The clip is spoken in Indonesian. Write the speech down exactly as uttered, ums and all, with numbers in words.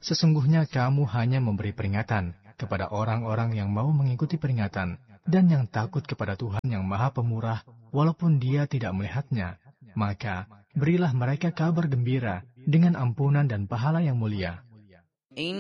Sesungguhnya kamu hanya memberi peringatan kepada orang-orang yang mau mengikuti peringatan dan yang takut kepada Tuhan yang Maha Pemurah, walaupun Dia tidak melihatnya. Maka berilah mereka kabar gembira dengan ampunan dan pahala yang mulia.